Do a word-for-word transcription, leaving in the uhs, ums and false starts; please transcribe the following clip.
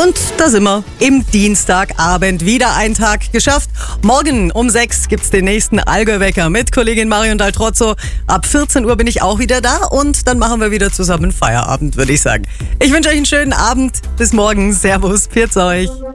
Und da sind wir im Dienstagabend. Wieder ein Tag geschafft. Morgen um sechs gibt's den nächsten Allgäu-Wecker mit Kollegin Marion Daltrozzo. Ab vierzehn Uhr bin ich auch wieder da und dann machen wir wieder zusammen Feierabend, würde ich sagen. Ich wünsche euch einen schönen Abend. Bis morgen. Servus. Pfiat euch.